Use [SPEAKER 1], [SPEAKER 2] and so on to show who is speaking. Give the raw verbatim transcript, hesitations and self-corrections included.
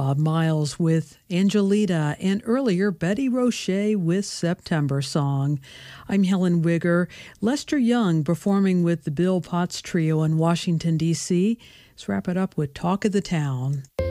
[SPEAKER 1] Bob Miles with Angelita, and earlier Betty Roche with September Song. I'm Helen Wigger. Lester Young performing with the Bill Potts Trio in Washington, D C Let's wrap it up with Talk of the Town.